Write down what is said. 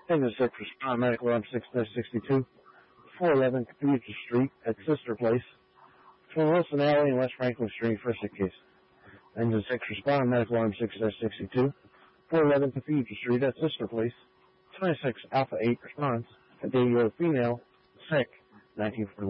Engine 6, respond, medical alarm 6-62, 411 Cathedral Street at Sister Place, between Wilson Alley and West Franklin Street, first aid case. Engine 6, respond, medical alarm 6-62, 411 Cathedral Street at Sister Place, 26 Alpha 8 response, a day-old female, sick, 1941.